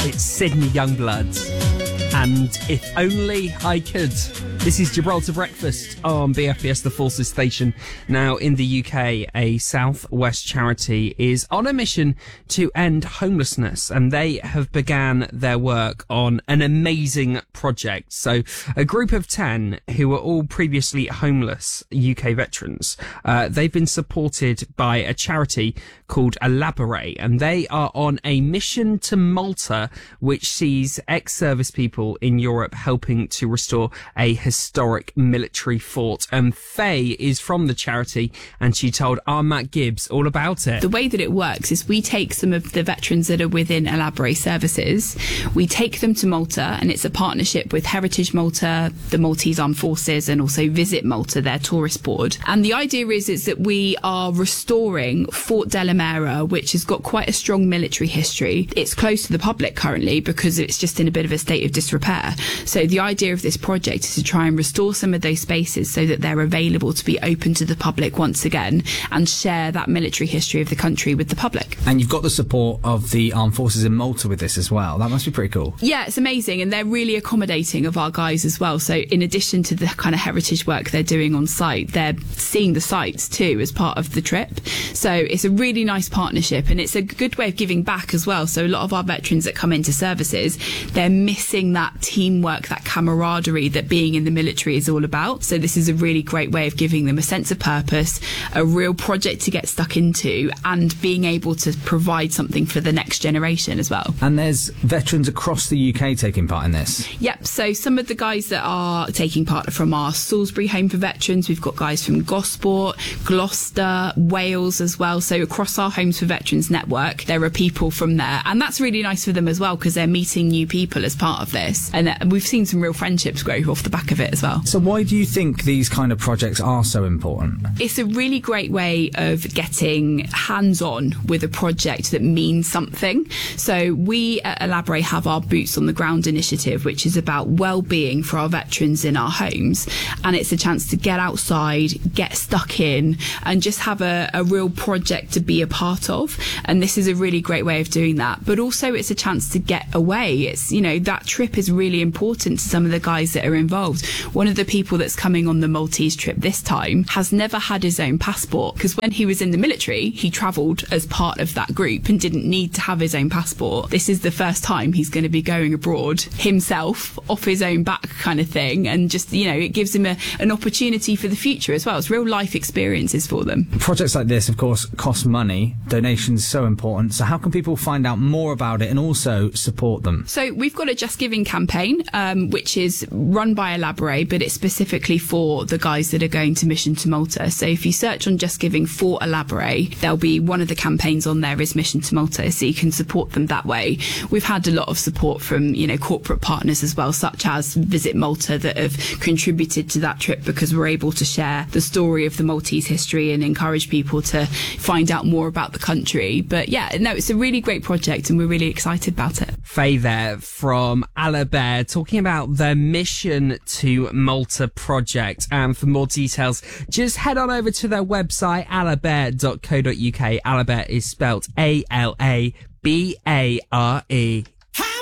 It's Sydney Youngblood. And If Only I Could. This is Gibraltar Breakfast on BFBS, the Forces station. Now, in the UK, a Southwest charity is on a mission to end homelessness, and they have began their work on an amazing project. So, a group of 10 who were all previously homeless UK veterans, they've been supported by a charity called Elaborate, and they are on a mission to Malta, which sees ex-service people in Europe helping to restore a historic military fort. And Faye is from the charity, and she told our Matt Gibbs all about it. The way that it works is we take some of the veterans that are within Elaborate services, we take them to Malta, and it's a partnership with Heritage Malta, the Maltese Armed Forces, and also Visit Malta, their tourist board. And the idea is that we are restoring Fort Delamera, which has got quite a strong military history. It's closed to the public currently because it's just in a bit of a state of disrepair. So the idea of this project is to try and restore some of those spaces so that they're available to be open to the public once again and share that military history of the country with the public. And you've got the support of the Armed Forces in Malta with this as well. That must be pretty cool. Yeah, it's amazing, and they're really accommodating of our guys as well. So in addition to the kind of heritage work they're doing on site, they're seeing the sites too as part of the trip. So it's a really nice partnership, and it's a good way of giving back as well. So a lot of our veterans that come into services, they're missing that teamwork, that camaraderie that being in the military is all about. So this is a really great way of giving them a sense of purpose, a real project to get stuck into, and being able to provide something for the next generation as well. And there's veterans across the UK taking part in this? Yep, so some of the guys that are taking part are from our Salisbury Home for Veterans. We've got guys from Gosport, Gloucester, Wales as well. So across our Homes for Veterans network, there are people from there. And that's really nice for them as well, because they're meeting new people as part of this. And we've seen some real friendships grow off the back of it as well. So why do you think these kind of projects are so important? It's a really great way of getting hands-on with a project that means something. So we at Elaborate have our Boots on the Ground initiative, which is about well-being for our veterans in our homes. And it's a chance to get outside, get stuck in, and just have a real project to be a part of. And this is a really great way of doing that. But also it's a chance to get away. It's, you know, that trip is really important to some of the guys that are involved. One of the people that's coming on the Maltese trip this time has never had his own passport, because when he was in the military, he travelled as part of that group and didn't need to have his own passport. This is the first time he's going to be going abroad himself, off his own back kind of thing. And just, you know, it gives him an opportunity for the future as well. It's real life experiences for them. Projects like this, of course, cost money. Donations so important. So how can people find out more about it and also support them? So we've got a Just Giving campaign, which is run by Elaborate, but it's specifically for the guys that are going to Mission to Malta. So if you search on Just Giving for Elaborate, there'll be one of the campaigns on there is Mission to Malta, so you can support them that way. We've had a lot of support from, you know, corporate partners as well, such as Visit Malta, that have contributed to that trip, because we're able to share the story of the Maltese history and encourage people to find out more about the country. But yeah, no, it's a really great project and we're really excited about it. Faye there from Elaborate talking about their Mission to Malta project. And for more details, just head on over to their website, alabare.co.uk. Alabare is spelt A-L-A-B-A-R-E.